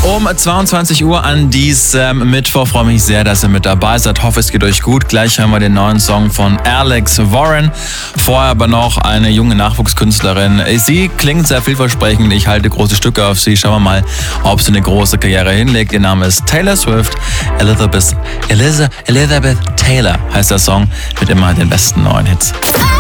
Um 22 Uhr an diesem Mittwoch. Freue mich sehr, dass ihr mit dabei seid. Hoffe, es geht euch gut. Gleich hören wir den neuen Song von Alex Warren. Vorher aber noch eine junge Nachwuchskünstlerin. Sie klingt sehr vielversprechend. Ich halte große Stücke auf sie. Schauen wir mal, ob sie eine große Karriere hinlegt. Ihr Name ist Taylor Swift. Elizabeth Taylor heißt der Song mit immer den besten neuen Hits.